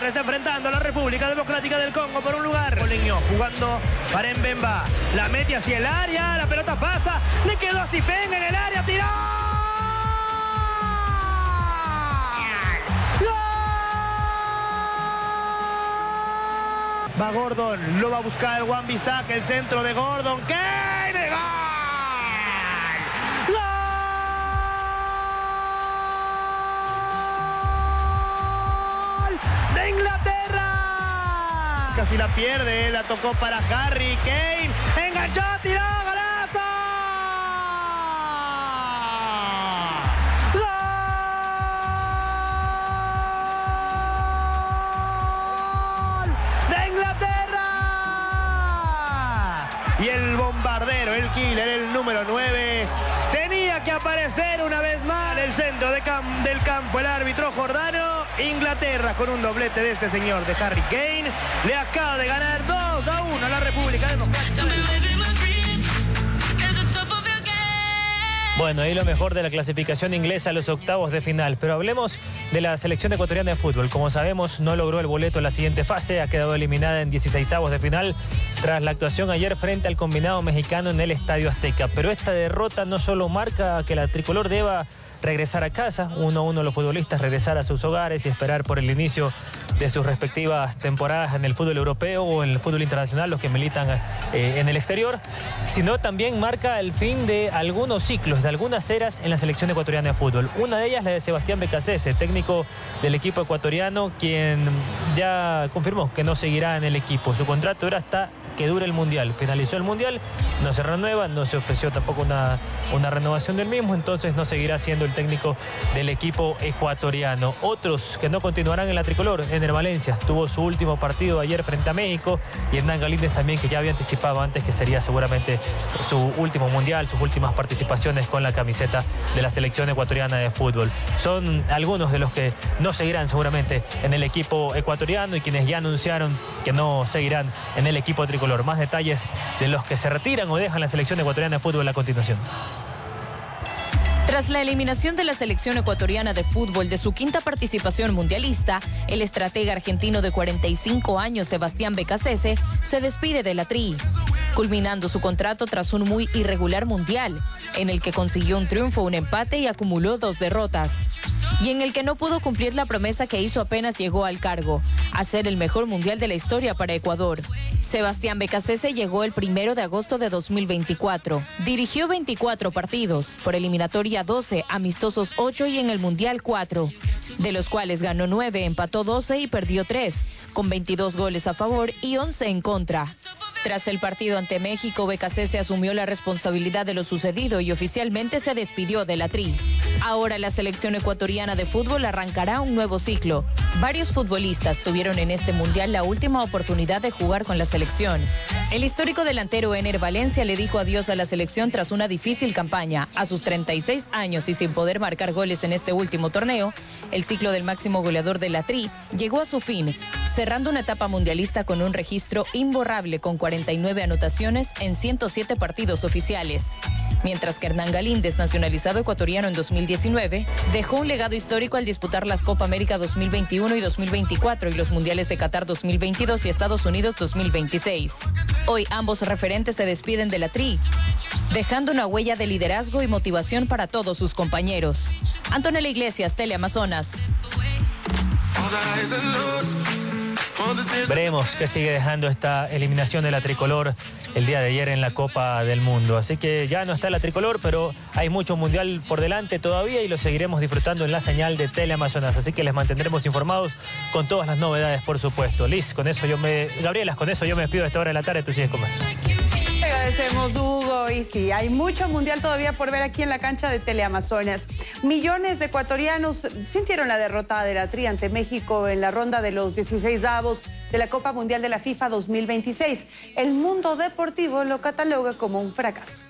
está enfrentando a la República Democrática del Congo por un lugar. Oleño jugando para Mbemba. La mete hacia el área, la pelota pasa. Le quedó a Sipenga en el área, tiró. Va Gordon, lo va a buscar el Wan-Bissaka, el centro de Gordon. ¡Kane! ¡Gol! ¡De Inglaterra! Casi la pierde, la tocó para Harry Kane. Enganchó, tiró, golazo. Y el bombardero, el killer, el número 9, tenía que aparecer una vez más en el centro del campo el árbitro jordano. Inglaterra, con un doblete de este señor, de Harry Kane, le acaba de ganar 2-1 a la República Democrática. Bueno, ahí lo mejor de la clasificación inglesa a los octavos de final. Pero hablemos de la selección ecuatoriana de fútbol. Como sabemos, no logró el boleto en la siguiente fase. Ha quedado eliminada en 16avos de final tras la actuación ayer frente al combinado mexicano en el Estadio Azteca. Pero esta derrota no solo marca que la tricolor deba regresar a casa, 1-1 los futbolistas, regresar a sus hogares y esperar por el inicio de sus respectivas temporadas en el fútbol europeo o en el fútbol internacional, los que militan en el exterior, sino también marca el fin de algunos ciclos, de algunas eras en la selección ecuatoriana de fútbol. Una de ellas la de Sebastián Becasese, técnico del equipo ecuatoriano, quien ya confirmó que no seguirá en el equipo. Su contrato era hasta que dure el Mundial. Finalizó el Mundial, no se renueva, no se ofreció tampoco una renovación del mismo, entonces no seguirá siendo el técnico del equipo ecuatoriano. Otros que no continuarán en la tricolor, Ener Valencia, tuvo su último partido ayer frente a México, y Hernán Galíndez también, que ya había anticipado antes que sería seguramente su último Mundial, sus últimas participaciones con la camiseta de la selección ecuatoriana de fútbol. Son algunos de los que no seguirán seguramente en el equipo ecuatoriano y quienes ya anunciaron que no seguirán en el equipo tricolor. Más detalles de los que se retiran o dejan la selección ecuatoriana de fútbol a continuación. Tras la eliminación de la selección ecuatoriana de fútbol de su quinta participación mundialista, el estratega argentino de 45 años, Sebastián Becasese, se despide de la Tri, culminando su contrato tras un muy irregular mundial, en el que consiguió un triunfo, un empate y acumuló 2 derrotas, y en el que no pudo cumplir la promesa que hizo apenas llegó al cargo, hacer el mejor mundial de la historia para Ecuador. Sebastián Becasese llegó el 1 de agosto de 2024. Dirigió 24 partidos, por eliminatoria 12, amistosos 8 y en el mundial 4, de los cuales ganó 9, empató 12 y perdió 3, con 22 goles a favor y 11 en contra. Tras el partido ante México, Becasese asumió la responsabilidad de lo sucedido y oficialmente se despidió de la Tri. Ahora la selección ecuatoriana de fútbol arrancará un nuevo ciclo. Varios futbolistas tuvieron en este mundial la última oportunidad de jugar con la selección. El histórico delantero Ener Valencia le dijo adiós a la selección tras una difícil campaña. A sus 36 años y sin poder marcar goles en este último torneo, el ciclo del máximo goleador de la Tri llegó a su fin, cerrando una etapa mundialista con un registro imborrable con 49 anotaciones en 107 partidos oficiales. Mientras que Hernán Galíndez, nacionalizado ecuatoriano en 2019, dejó un legado histórico al disputar las Copa América 2021 y 2024 y los Mundiales de Qatar 2022 y Estados Unidos 2026. Hoy ambos referentes se despiden de la Tri, dejando una huella de liderazgo y motivación para todos sus compañeros. Antonella Iglesias, Teleamazonas. Veremos qué sigue dejando esta eliminación de la tricolor el día de ayer en la Copa del Mundo. Así que ya no está la tricolor, pero hay mucho mundial por delante todavía y lo seguiremos disfrutando en la señal de Teleamazonas. Así que les mantendremos informados con todas las novedades, por supuesto. Liz, Gabrielas, con eso yo me despido a esta hora de la tarde. Tú sigues con más. Agradecemos, Hugo, y sí, hay mucho mundial todavía por ver aquí en la cancha de Teleamazonas. Millones de ecuatorianos sintieron la derrota de la Tri ante México en la ronda de los 16avos de la Copa Mundial de la FIFA 2026. El mundo deportivo lo cataloga como un fracaso.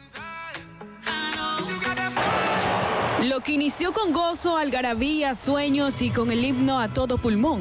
Lo que inició con gozo, algarabía, sueños y con el himno a todo pulmón.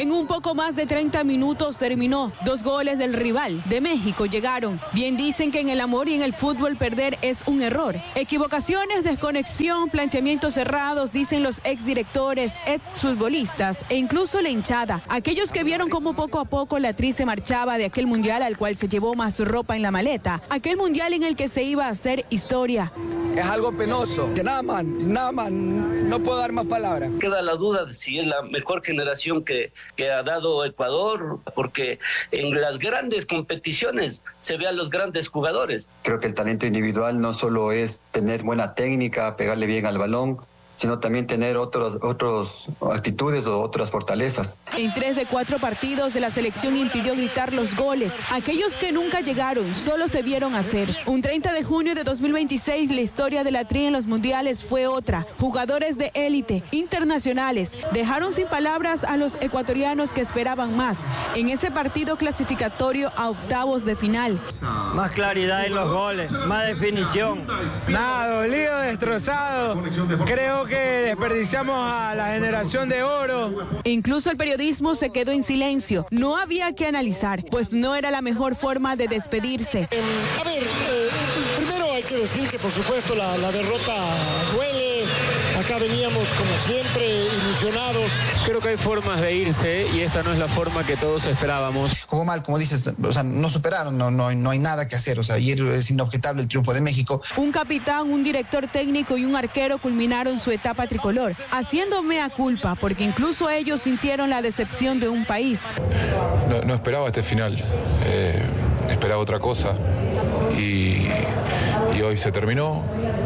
En un poco más de 30 minutos terminó. 2 goles del rival de México llegaron. Bien dicen que en el amor y en el fútbol perder es un error. Equivocaciones, desconexión, planteamientos cerrados, dicen los exdirectores, exfutbolistas e incluso la hinchada. Aquellos que vieron cómo poco a poco la Tri se marchaba de aquel mundial al cual se llevó más ropa en la maleta. Aquel mundial en el que se iba a hacer historia. Es algo penoso. Que nada más, no puedo dar más palabras. Queda la duda de si es la mejor generación que ha dado Ecuador, porque en las grandes competiciones se ve a los grandes jugadores. Creo que el talento individual no solo es tener buena técnica, pegarle bien al balón, sino también tener otras actitudes o otras fortalezas. En 3 de 4 partidos de la selección impidió gritar los goles. Aquellos que nunca llegaron, solo se vieron hacer. Un 30 de junio de 2026, la historia de la Tri en los mundiales fue otra. Jugadores de élite, internacionales, dejaron sin palabras a los ecuatorianos que esperaban más. En ese partido clasificatorio a octavos de final. Más claridad en los goles, más definición. Nada, dolido, destrozado. Creo que desperdiciamos a la generación de oro. Incluso el periodismo se quedó en silencio. No había que analizar, pues no era la mejor forma de despedirse. Primero hay que decir que por supuesto la derrota duele. Acá veníamos como siempre ilusionados. Creo que hay formas de irse y esta no es la forma que todos esperábamos. Jugó mal, como dices, no superaron, no hay nada que hacer. Ayer es inobjetable el triunfo de México. Un capitán, un director técnico y un arquero culminaron su etapa tricolor, haciendo mea culpa, porque incluso ellos sintieron la decepción de un país. No esperaba este final, esperaba otra cosa y hoy se terminó.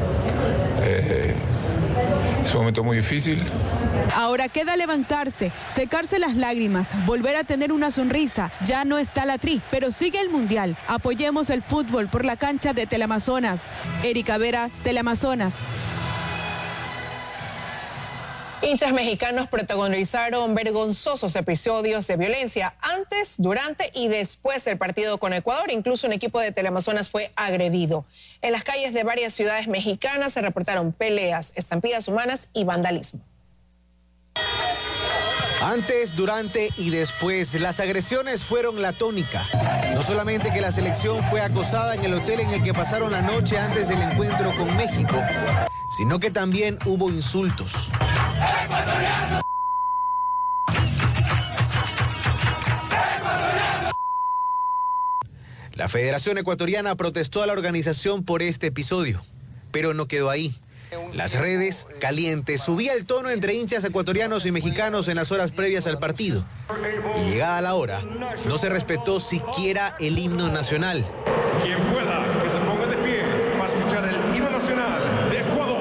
Es un momento muy difícil. Ahora queda levantarse, secarse las lágrimas, volver a tener una sonrisa. Ya no está la Tri, pero sigue el Mundial. Apoyemos el fútbol por la cancha de Teleamazonas. Erika Vera, Teleamazonas. Hinchas mexicanos protagonizaron vergonzosos episodios de violencia antes, durante y después del partido con Ecuador. Incluso un equipo de Teleamazonas fue agredido. En las calles de varias ciudades mexicanas se reportaron peleas, estampidas humanas y vandalismo. Antes, durante y después, las agresiones fueron la tónica. No solamente que la selección fue acosada en el hotel en el que pasaron la noche antes del encuentro con México, sino que también hubo insultos. La Federación Ecuatoriana protestó a la organización por este episodio, pero no quedó ahí. Las redes calientes, subía el tono entre hinchas ecuatorianos y mexicanos en las horas previas al partido. Y llegada la hora, no se respetó siquiera el himno nacional. Quien pueda, que se ponga de pie para escuchar el himno nacional de Ecuador.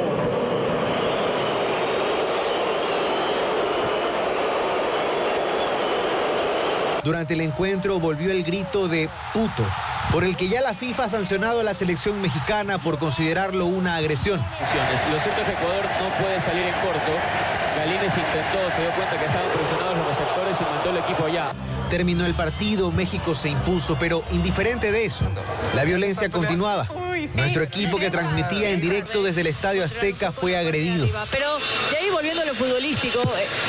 Durante el encuentro volvió el grito de puto, por el que ya la FIFA ha sancionado a la selección mexicana por considerarlo una agresión. Lo cierto es que Ecuador no puede salir en corto. Galíndez intentó, se dio cuenta que estaban presionados los receptores y mandó el equipo allá. Terminó el partido, México se impuso, pero indiferente de eso, la violencia continuaba. Nuestro equipo que transmitía en directo desde el Estadio Azteca fue agredido. Pero de ahí volviendo a lo futbolístico,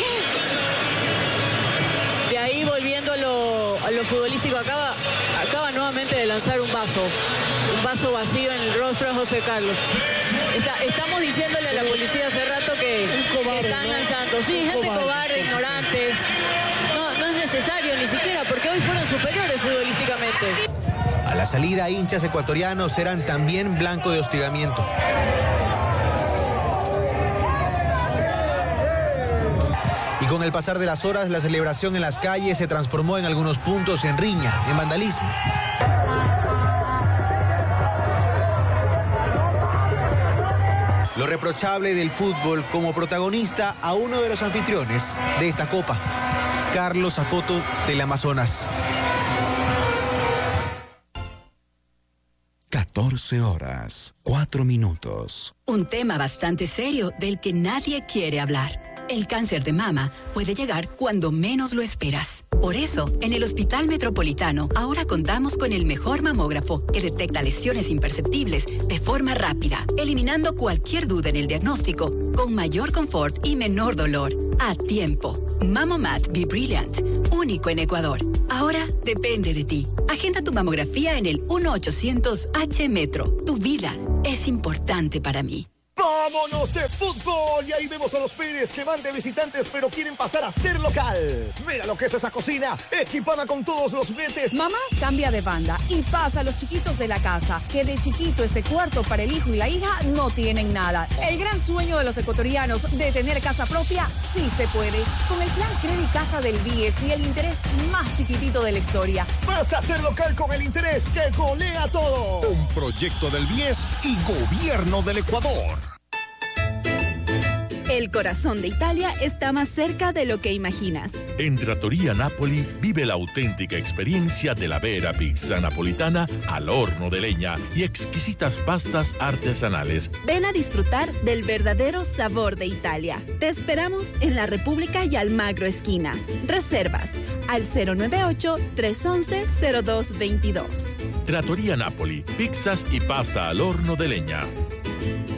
a lo futbolístico, acaba nuevamente de lanzar un vaso vacío en el rostro de José Carlos. Estamos diciéndole a la policía hace rato que están lanzando. Sí, gente cobarde, ignorantes. No es necesario ni siquiera, porque hoy fueron superiores futbolísticamente. A la salida, hinchas ecuatorianos eran también blanco de hostigamiento. Y con el pasar de las horas, la celebración en las calles se transformó en algunos puntos en riña, en vandalismo. Lo reprochable del fútbol como protagonista a uno de los anfitriones de esta copa, Carlos Zapoto, Teleamazonas. 14 horas, 4 minutos. Un tema bastante serio del que nadie quiere hablar. El cáncer de mama puede llegar cuando menos lo esperas. Por eso, en el Hospital Metropolitano, ahora contamos con el mejor mamógrafo que detecta lesiones imperceptibles de forma rápida, eliminando cualquier duda en el diagnóstico, con mayor confort y menor dolor. A tiempo. Mamomat Be Brilliant. único en Ecuador. Ahora depende de ti. Agenda tu mamografía en el 1-800-H-Metro. Tu vida es importante para mí. ¡Vámonos de fútbol! Y ahí vemos a los Pérez que van de visitantes pero quieren pasar a ser local. Mira lo que es esa cocina, equipada con todos los juguetes. Mamá cambia de banda y pasa a los chiquitos de la casa, que de chiquito ese cuarto para el hijo y la hija no tienen nada. El gran sueño de los ecuatorianos de tener casa propia sí se puede. Con el plan Credit Casa del BIES y el interés más chiquitito de la historia. Vas a ser local con el interés que golea todo. Un proyecto del BIES y Gobierno del Ecuador. El corazón de Italia está más cerca de lo que imaginas. En Trattoria Napoli vive la auténtica experiencia de la vera pizza napolitana al horno de leña y exquisitas pastas artesanales. Ven a disfrutar del verdadero sabor de Italia. Te esperamos en la República y Almagro esquina. Reservas al 098-311-0222. Trattoria Napoli, pizzas y pasta al horno de leña.